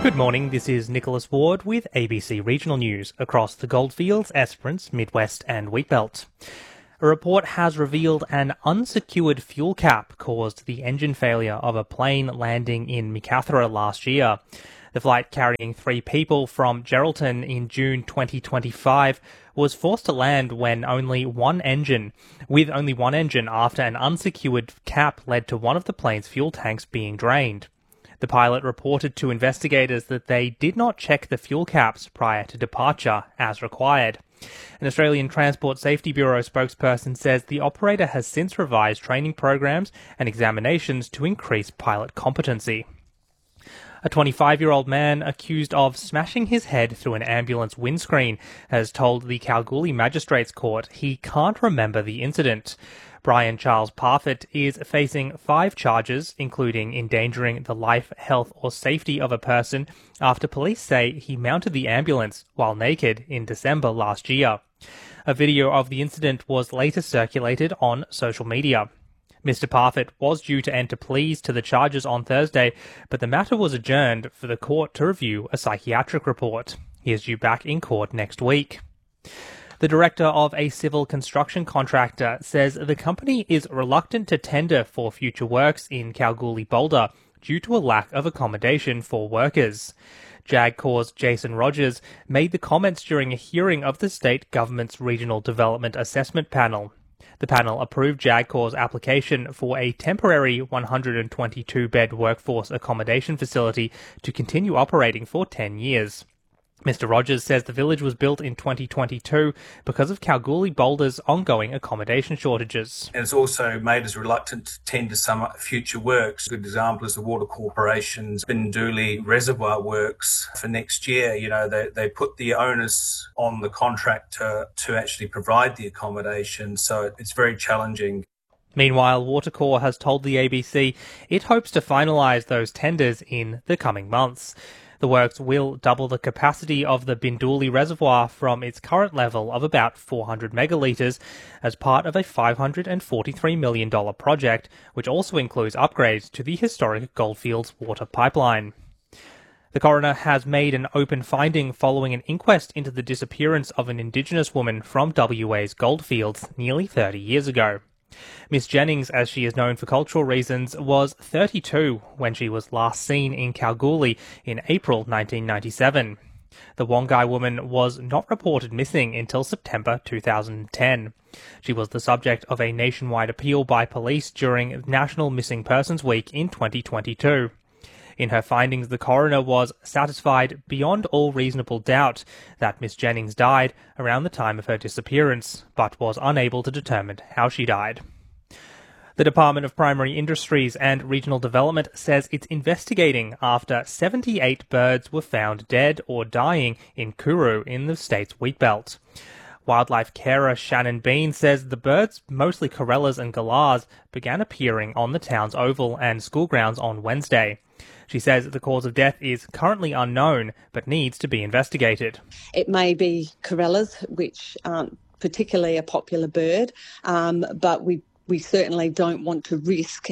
Good morning, this is Nicholas Ward with ABC Regional News across the Goldfields, Esperance, Midwest and Wheatbelt. A report has revealed an unsecured fuel cap caused the engine failure of a plane landing in Makathra last year. The flight carrying 3 people from Geraldton in June 2025 was forced to land with only one engine after an unsecured cap led to one of the plane's fuel tanks being drained. The pilot reported to investigators that they did not check the fuel caps prior to departure as required. An Australian Transport Safety Bureau spokesperson says the operator has since revised training programs and examinations to increase pilot competency. A 25-year-old man accused of smashing his head through an ambulance windscreen has told the Kalgoorlie Magistrates Court he can't remember the incident. Brian Charles Parfitt is facing 5 charges, including endangering the life, health or safety of a person after police say he mounted the ambulance while naked in December last year. A video of the incident was later circulated on social media. Mr. Parfitt was due to enter pleas to the charges on Thursday, but the matter was adjourned for the court to review a psychiatric report. He is due back in court next week. The director of a civil construction contractor says the company is reluctant to tender for future works in Kalgoorlie-Boulder due to a lack of accommodation for workers. JAGCOR's Jason Rogers made the comments during a hearing of the state government's Regional Development Assessment Panel. The panel approved JAGCOR's application for a temporary 122-bed workforce accommodation facility to continue operating for 10 years. Mr. Rogers says the village was built in 2022 because of Kalgoorlie-Boulder's ongoing accommodation shortages. And it's also made us reluctant to tender some future works. A good example is the Water Corporation's Binduli Reservoir works for next year. You know, they put the onus on the contractor to actually provide the accommodation, so it's very challenging. Meanwhile, Watercorp has told the ABC it hopes to finalise those tenders in the coming months. The works will double the capacity of the Binduli Reservoir from its current level of about 400 megalitres as part of a $543 million project, which also includes upgrades to the historic Goldfields water pipeline. The coroner has made an open finding following an inquest into the disappearance of an Indigenous woman from WA's Goldfields nearly 30 years ago. Miss Jennings, as she is known for cultural reasons, was 32 when she was last seen in Kalgoorlie in April 1997. The Wongai woman was not reported missing until September 2010. She was the subject of a nationwide appeal by police during National Missing Persons Week in 2022. In her findings, the coroner was satisfied beyond all reasonable doubt that Miss Jennings died around the time of her disappearance, but was unable to determine how she died. The Department of Primary Industries and Regional Development says it's investigating after 78 birds were found dead or dying in Kuru in the state's wheatbelt. Wildlife carer Shannon Bean says the birds, mostly corellas and galahs, began appearing on the town's oval and school grounds on Wednesday. She says the cause of death is currently unknown, but needs to be investigated. It may be corellas, which aren't particularly a popular bird, but we certainly don't want to risk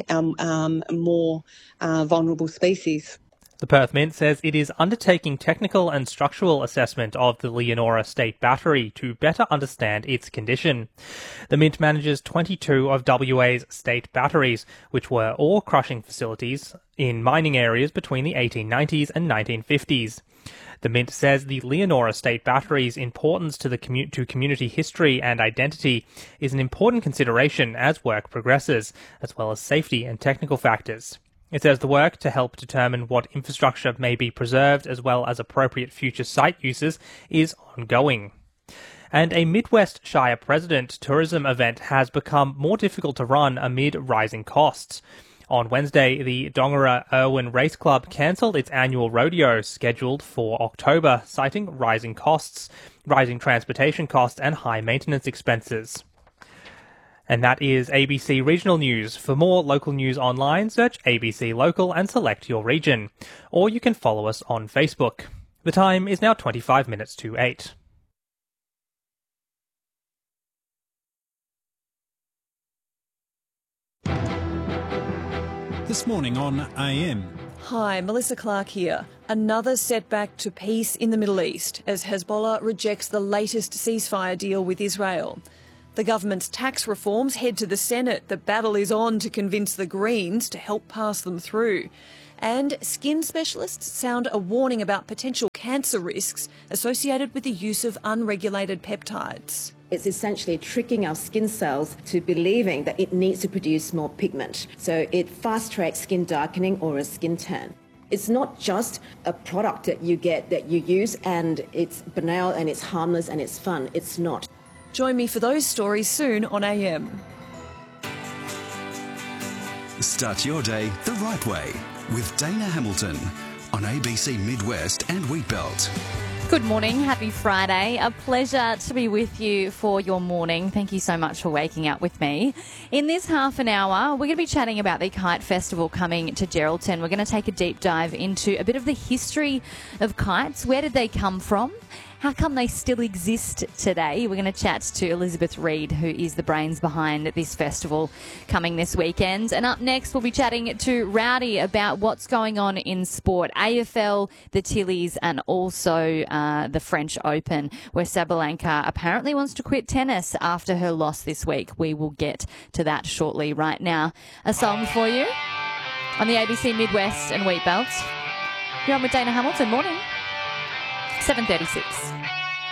more vulnerable species. The Perth Mint says it is undertaking technical and structural assessment of the Leonora State Battery to better understand its condition. The Mint manages 22 of WA's state batteries, which were ore crushing facilities in mining areas between the 1890s and 1950s. The Mint says the Leonora State Battery's importance to community history and identity is an important consideration as work progresses, as well as safety and technical factors. It says the work to help determine what infrastructure may be preserved as well as appropriate future site uses is ongoing. And a Midwest Shire President tourism event has become more difficult to run amid rising costs. On Wednesday, the Dongara Irwin Race Club cancelled its annual rodeo scheduled for October, citing rising transportation costs and high maintenance expenses. And that is ABC Regional News. For more local news online, search ABC Local and select your region. Or you can follow us on Facebook. The time is now 25 minutes to 8. This morning on AM, Hi, Melissa Clark here. Another setback to peace in the Middle East as Hezbollah rejects the latest ceasefire deal with Israel. The government's tax reforms head to the Senate. The battle is on to convince the Greens to help pass them through. And skin specialists sound a warning about potential cancer risks associated with the use of unregulated peptides. It's essentially tricking our skin cells to believing that it needs to produce more pigment. So it fast-tracks skin darkening or a skin tan. It's not just a product that you get, that you use, and it's banal and it's harmless and it's fun. It's not. Join me for those stories soon on AM. Start your day the right way with Dana Hamilton on ABC Midwest and Wheatbelt. Good morning. Happy Friday. A pleasure to be with you for your morning. Thank you so much for waking up with me. In this half an hour, we're going to be chatting about the Kite Festival coming to Geraldton. We're going to take a deep dive into a bit of the history of kites. Where did they come from? How come they still exist today? We're going to chat to Elizabeth Reid, who is the brains behind this festival coming this weekend. And up next, we'll be chatting to Rowdy about what's going on in sport, AFL, the Tillies, and also the French Open, where Sabalenka apparently wants to quit tennis after her loss this week. We will get to that shortly. Right now, a song for you on the ABC Midwest and Wheatbelt. You're on with Dana Hamilton. Morning. 7:36.